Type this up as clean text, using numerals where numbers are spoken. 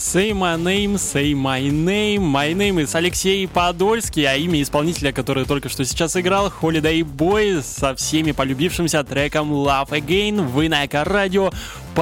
Say my name, say my name. My name is Алексей Подольский, а имя исполнителя, который только что сейчас играл, Holiday Boy, со всеми полюбившимся треком Love Again. Вы на Эко-радио.